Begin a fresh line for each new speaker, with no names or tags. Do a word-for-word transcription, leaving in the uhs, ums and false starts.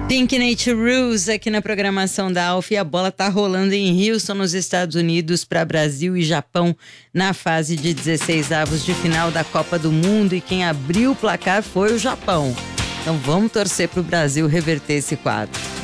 Pink Nature Rules aqui na programação da Alfa, e a bola tá rolando em Houston, nos Estados Unidos, para Brasil e Japão na fase de dezesseis avos de final da Copa do Mundo, e quem abriu o placar foi o Japão. Então vamos torcer pro Brasil reverter esse quadro.